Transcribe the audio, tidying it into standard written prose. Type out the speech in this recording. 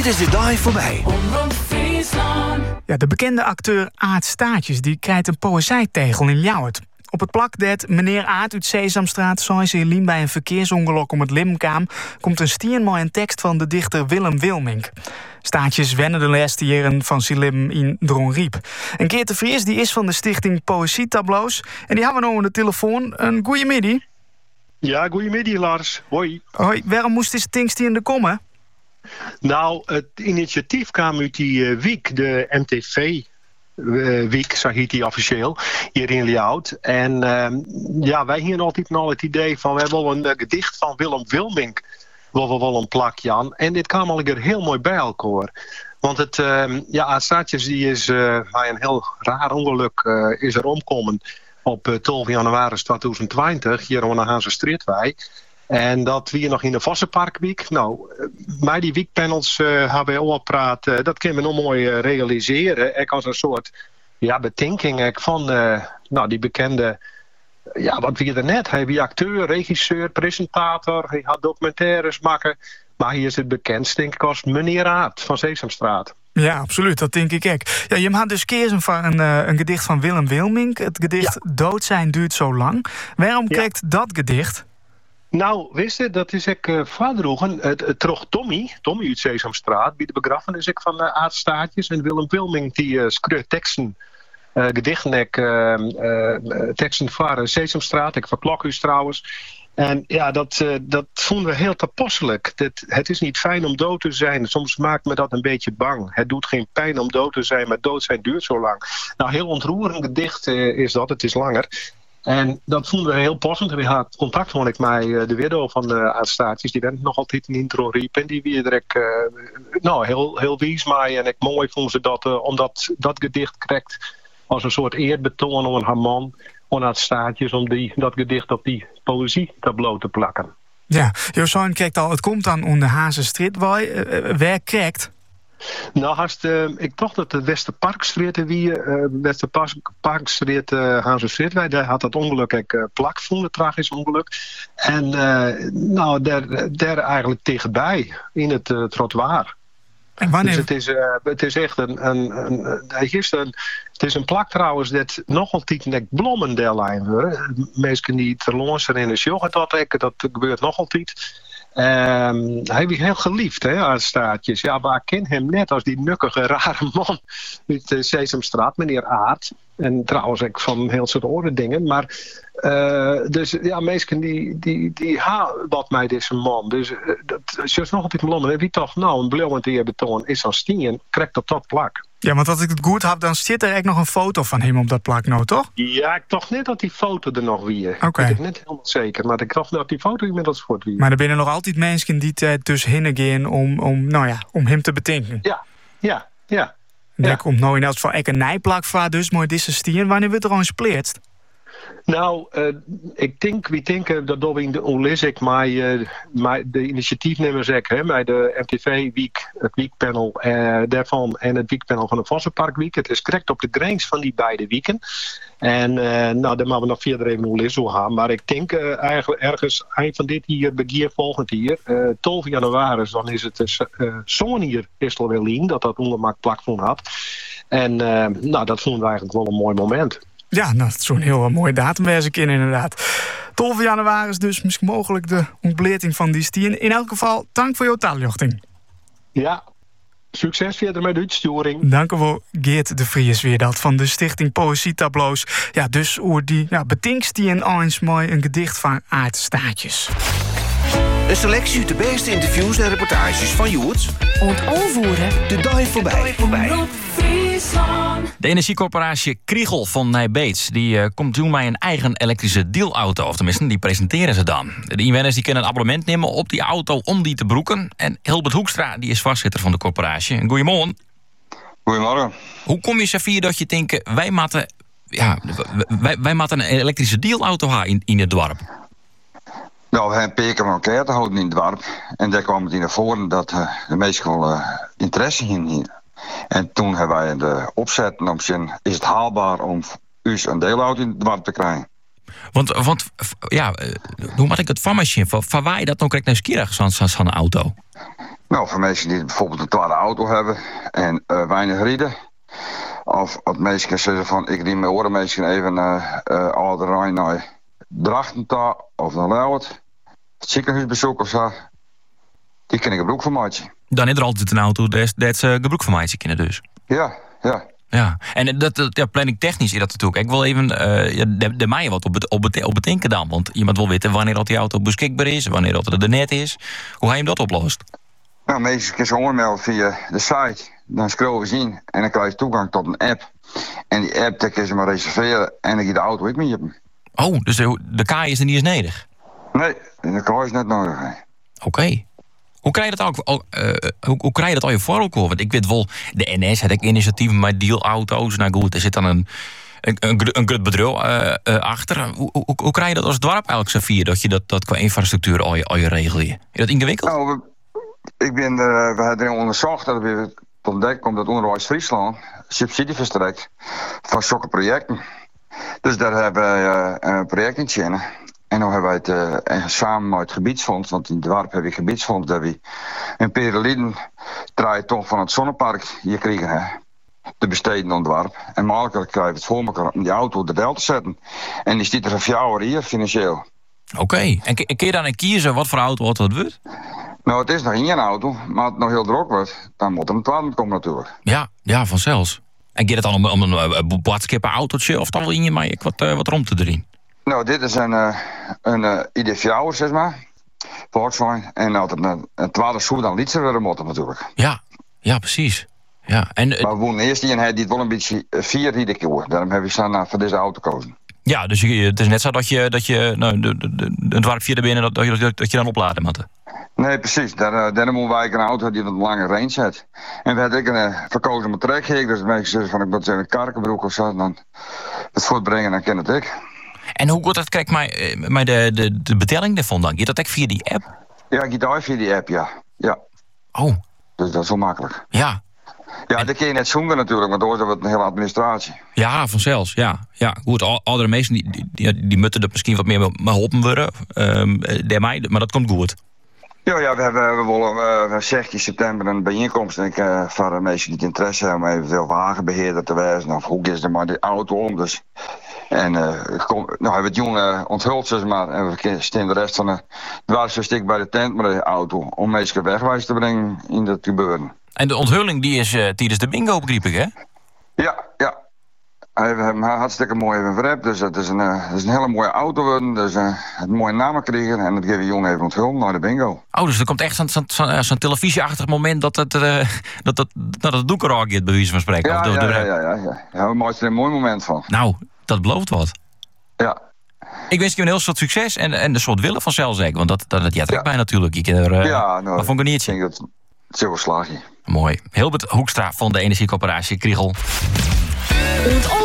is de dag voorbij. Ja, de bekende acteur Aart Staartjes die krijgt een poëzijtegel in Ljouwert. Op het plak dat meneer Aart uit Sesamstraat zei bij een verkeersongeluk om het Limkaam komt een stiermooi en tekst van de dichter Willem Wilmink. Staartjes wennen de laatste jaren van zijn leven in Dronriep. En Geert de Vries die is van de stichting Poëzietableaus en die hebben we nu aan de telefoon. Een goeiemiddag. Ja, goeiemiddag Lars. Hoi. Hoi, waarom moest dit stinkstiende komen? Nou, het initiatief kwam uit die week, de MTV week, zo heet die officieel, hier in Ljouwert. En wij hier altijd al het idee van, we hebben wel een gedicht van Willem Wilmink, waar we wel een plakje aan. En dit kwam al heel mooi bij elkaar. Want het, Aart Staartjes die is bij een heel raar ongeluk is er omgekomen op 12 januari 2020, hier aan de Hazenstreetwei. En dat we hier nog in de Vossenparkweek. Nou, bij die weekpanels hebben we al gepraat. Dat kunnen we nog mooi realiseren. Ik als een soort betinking van die bekende. Ja, wat wie er net. Hij is acteur, regisseur, presentator. Hij had documentaires maken. Maar hier is het bekend, denk ik, als meneer Aart van Sesamstraat. Ja, absoluut. Dat denk ik ook. Ja, je had dus keer een gedicht van Willem Wilmink. Het gedicht Dood zijn duurt zo lang. Waarom kijkt dat gedicht? Nou, wist je, dat is ik vadroegen. Het troch Tommy uit Sesamstraat, bij de begrafenis ik van Aart Staartjes en Willem Wilmink die schreef teksten, gedichten, teksten voor Sesamstraat, ik van Klokhuis trouwens. En ja, dat vonden we heel toepasselijk. Het is niet fijn om dood te zijn. Soms maakt me dat een beetje bang. Het doet geen pijn om dood te zijn, maar dood zijn duurt zo lang. Nou, heel ontroerend gedicht is dat. Het is langer. En dat vonden we heel passend. We hadden contact met de widow van Aart Staartjes. Die werd nog altijd in intro riep. En die weer direct heel wies mij. En ik mooi vond ze dat, omdat dat gedicht krijgt als een soort eerbetoon aan haar man. Aan Aart Staartjes om dat gedicht op die poëzietableau te plakken. Ja, Josijn kijkt al, het komt dan om de Hazenstreetwei. Waar kijkt? Nou, ik dacht dat de Westerparkstraat Hazenstreetwei, daar had dat ongeluk plak van, het tragisch ongeluk. En daar eigenlijk tegenbij, in het trottoir. En wanneer? Dus het is echt het is een plak trouwens dat nog altijd blommen deadline worden. Mensen die terloons in de show dat gebeurt nog altijd. Hij is heel geliefd, hè, Aart Staartjes. Ja, maar ik ken hem net als die nukkige, rare man uit de Sesamstraat, meneer Aart. En trouwens ook van heel soort andere dingen. Maar dus ja, mensen die haat wat mij deze man. Dus dat is nog op het blommen. En wie toch nou een blauwend eerbetoon is als stien, krijgt op dat plak. Ja, want als ik het goed heb, dan zit er echt nog een foto van hem op dat plak nou, toch? Ja, ik dacht net dat die foto er nog wie. Oké. Ik weet niet helemaal zeker, maar ik dacht dat die foto inmiddels wordt wie. Maar er binnen nog altijd mensen die dus heen gaan om hem te betinken. Ja. En er komt nou in elk geval echt een nijplak voor, dus mooi deze stier. Wanneer wordt er al gesplitst? Nou, we denken dat we in de onlisik maar de initiatiefnemers bij de MTV Week, het weekpanel daarvan en het weekpanel van de Vossenparkweek. Het is correct op de grens van die beide weken. En daar moeten we nog verder even onlissen gaan. Maar ik denk eigenlijk ergens eind van dit jaar, begin volgend jaar, 12 januari, dan is het zo'n hier is al wel in dat ongemak plak van had. En dat vonden we eigenlijk wel een mooi moment. Ja, dat is zo'n heel mooie datum wijs ik inderdaad. 12 januari is dus misschien mogelijk de ontbleting van die stier. In elk geval, dank voor jouw taaljochting. Ja, succes verder met de uitsturing. Dank u wel, Geert de Vries weer dat van de stichting Poëzietableaus. Ja, dus over die betinkt die in eens mooi een gedicht van Aart Staartjes. Een selectie uit de beste interviews en reportages van Joert. Ontovervoeren. De dag voorbij. De energiecorporatie Kriegel van Nijbeets die komt doen met een eigen elektrische deelauto. Of tenminste, die presenteren ze dan. De inwoners die kunnen een abonnement nemen op die auto om die te broeken. En Hilbert Hoekstra die is voorzitter van de corporatie. Goedemorgen. Goedemorgen. Hoe kom je zo via dat je denkt, wij moeten een elektrische deelauto hebben in het dorp? Nou, we hebben een paar keer te houden in het dorp. En daar kwam het in naar voren dat de mensen wel interesse in hadden. En toen hebben wij de opzet om zien, is het haalbaar om een deelauto in het dorp te krijgen. Want hoe moet ik het van me zien? Van waar je dat nou krijgt naar skierig, zo'n auto? Nou, voor mensen die bijvoorbeeld een tweede auto hebben en weinig rijden. Of wat mensen zeggen van, ik neem mijn orenmeesken even al de Rijn naar Drachten of naar Leeuwarden. Het ziekenhuisbezoek of zo. Die kan ik gebruik van maken. Dan is er altijd een auto dat ze gebruik van mij kunnen dus. Ja. Ja, en dat planning technisch is dat natuurlijk. Ik wil even de mij wat op bedenken dan. Want iemand wil weten wanneer dat die auto beschikbaar is, wanneer dat er net is. Hoe ga je hem dat oplost? Nou, meestal kun je ze aanmelden via de site. Dan scrollen we in en dan krijg je toegang tot een app. En die app, daar kun je ze maar reserveren en dan ga je de auto ook mee hebben. Oh, dus de kaai is er niet eens nodig? Nee, de kaai is net nodig. Oké. Hoe krijg je dat ook? Hoe krijg je dat al je voor elkaar? Want ik weet wel, de NS had ik initiatieven met dealauto's. Nou goed, er zit dan een groot bedrijf achter. Hoe krijg je dat als dorp eigenlijk zo vier? Dat je dat qua infrastructuur al je regel je? Is dat ingewikkeld? Nou, we hebben erin onderzocht dat we ontdekt komt dat Onderwijs Friesland subsidie verstrekt van zulke projecten. Dus daar hebben we een project in China. En dan hebben wij het samen met het gebiedsfonds, want in het dorp heb je gebiedsfonds, dat we een periode draai toch van het zonnepark hier kregen te besteden aan het dorp. En mogelijk krijgen we het voor elkaar om die auto de deel te zetten. En die stiet er voor jou hier financieel. Oké. En kun je dan een kiezen wat voor auto dat wordt? Nou, het is nog geen auto, maar als het nog heel druk wordt, dan moet er een tweede komen natuurlijk. Ja, vanzelfs. En gaat het dan om een badskipper autootje of dan wil je maar wat rond te erin? Nou, dit is een ID4, zeg maar. Volkswagen. En altijd een tweede soort dan liet ze weer motor natuurlijk. Ja, precies. Ja, en, maar we woonden eerst die en hij die wel een beetje 4 rieden. Daarom heb ik staan voor deze auto gekozen. Ja, dus het is net zo dat je een dwarpje er binnen dat je dan opladen moet. Nee, precies. Daarom moeten wij een auto die wat lange range heeft. En we hadden ook een verkozen met trekheek. Dus mensen zeggen van ik moet een karkenbroek of zo. Dan het voortbrengen, dan ken het ik. En hoe goed dat krijgt mij de betelling ervan dan? Je dat ook via die app? Ja, ik doe via die app, ja. Oh. Dus dat is wel makkelijk. Ja. Ja, dat kun je net zoeken natuurlijk, maar door is dat een hele administratie. Ja, vanzelfs, ja. Goed, andere mensen die moeten er misschien wat meer mee helpen worden. Maar dat komt goed. Ja, we willen 16 september een bijeenkomst. En voor de mensen die het interesse hebben om eventueel wagenbeheerder te wijzen. Of hoe is er maar de auto om. Dus. En hebben we het jongen onthuld, zeg maar. En we staan de rest van de dwarsstuk bij de tent met de auto. Om mensen wegwijs te brengen in dat gebeuren. En de onthulling die is tijdens de bingo, begreep ik, hè? Ja. Hij heeft hem hartstikke mooi even verrept. Dus het is een hele mooie auto worden. Dus een mooie naam krijgen. En dat geven we jongen even onthullen naar de bingo. Oh, dus er komt echt zo'n televisieachtig moment dat het doek eruit gaat, bij wijze van spreken. Ja, we maken er een mooi moment van. Nou, dat belooft wat. Ja. Ik wens je een heel soort succes en een soort willen van zelfzeker. Want dat trekt mij natuurlijk. Je kan er maar van genieten. Ik denk dat het zo slaagje. Mooi. Hilbert Hoekstra van de Energiecoöperatie Kriegel.